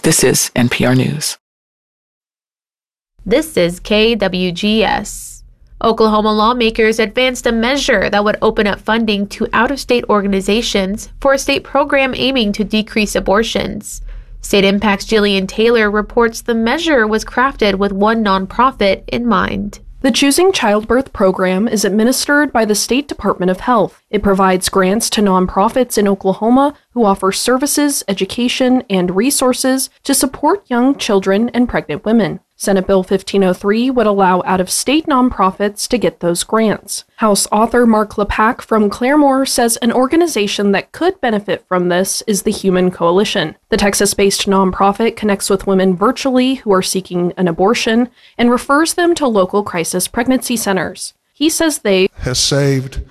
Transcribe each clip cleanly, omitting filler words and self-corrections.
This is NPR News. This is KWGS. Oklahoma lawmakers advanced a measure that would open up funding to out-of-state organizations for a state program aiming to decrease abortions. State Impact's Jillian Taylor reports the measure was crafted with one nonprofit in mind. The Choosing Childbirth program is administered by the State Department of Health. It provides grants to nonprofits in Oklahoma who offer services, education, and resources to support young children and pregnant women. Senate Bill 1503 would allow out-of-state nonprofits to get those grants. House author Mark Lepak from Claremore says an organization that could benefit from this is the Human Coalition. The Texas-based nonprofit connects with women virtually who are seeking an abortion and refers them to local crisis pregnancy centers. He says they has saved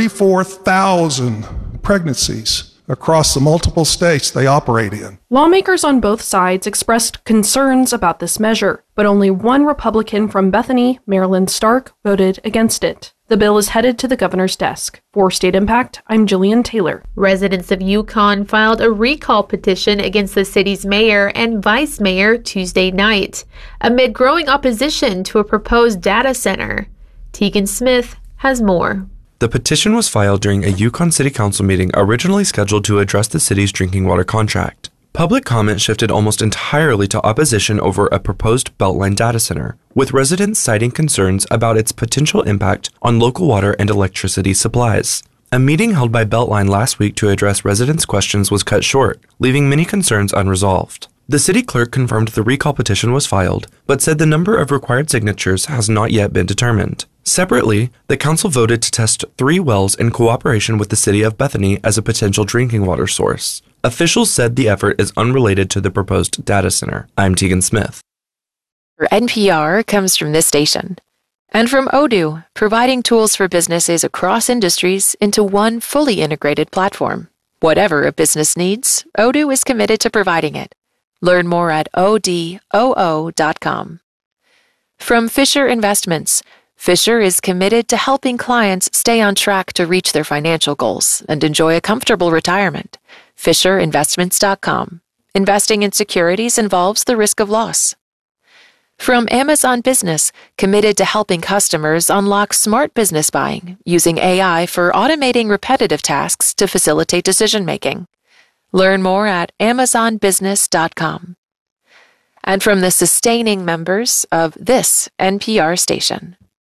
34,000 pregnancies across the multiple states they operate in. Lawmakers on both sides expressed concerns about this measure, but only one Republican from Bethany, Marilyn Stark, voted against it. The bill is headed to the governor's desk. For State Impact, I'm Jillian Taylor. Residents of Yukon filed a recall petition against the city's mayor and vice mayor Tuesday night, amid growing opposition to a proposed data center. Tegan Smith has more. The petition was filed during a Yukon City Council meeting originally scheduled to address the city's drinking water contract. Public comment shifted almost entirely to opposition over a proposed Beltline data center, with residents citing concerns about its potential impact on local water and electricity supplies. A meeting held by Beltline last week to address residents' questions was cut short, leaving many concerns unresolved. The city clerk confirmed the recall petition was filed, but said the number of required signatures has not yet been determined. Separately, the council voted to test 3 wells in cooperation with the city of Bethany as a potential drinking water source. Officials said the effort is unrelated to the proposed data center. I'm Tegan Smith. NPR comes from this station. And from Odoo, providing tools for businesses across industries into one fully integrated platform. Whatever a business needs, Odoo is committed to providing it. Learn more at odoo.com. From Fisher Investments, Fisher is committed to helping clients stay on track to reach their financial goals and enjoy a comfortable retirement. FisherInvestments.com. Investing in securities involves the risk of loss. From Amazon Business, committed to helping customers unlock smart business buying using AI for automating repetitive tasks to facilitate decision-making. Learn more at amazonbusiness.com. And from the sustaining members of this NPR station.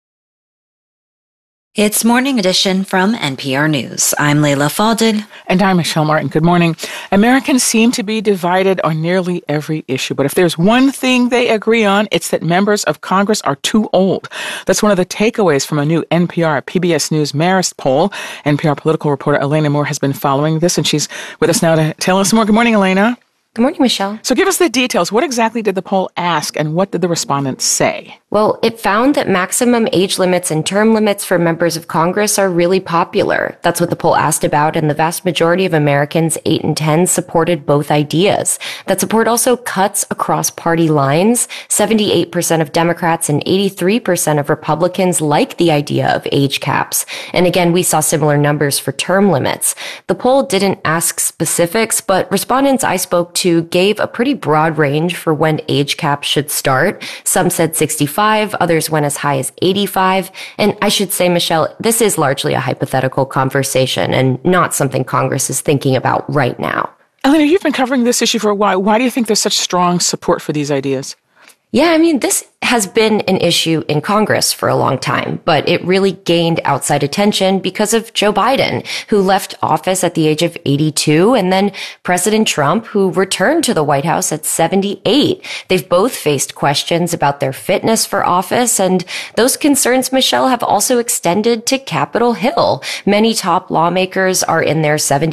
It's Morning Edition from NPR News. I'm Layla Fadel. And I'm Michelle Martin. Good morning. Americans seem to be divided on nearly every issue, but if there's one thing they agree on, it's that members of Congress are too old. That's one of the takeaways from a new NPR PBS News Marist poll. NPR political reporter Elena Moore has been following this, and she's with us now to tell us more. Good morning, Elena. Good morning, Michelle. So give us the details. What exactly did the poll ask, and what did the respondents say? Well, it found that maximum age limits and term limits for members of Congress are really popular. That's what the poll asked about, and the vast majority of Americans, 8 in 10, supported both ideas. That support also cuts across party lines. 78% of Democrats and 83% of Republicans like the idea of age caps. And again, we saw similar numbers for term limits. The poll didn't ask specifics, but respondents I spoke to gave a pretty broad range for when age caps should start. Some said 65, others went as high as 85. And I should say, Michelle, this is largely a hypothetical conversation and not something Congress is thinking about right now. Elena, you've been covering this issue for a while. Why do you think there's such strong support for these ideas? Yeah, I mean, this has been an issue in Congress for a long time, but it really gained outside attention because of Joe Biden, who left office at the age of 82, and then President Trump, who returned to the White House at 78. They've both faced questions about their fitness for office, and those concerns, Michelle, have also extended to Capitol Hill. Many top lawmakers are in their 70s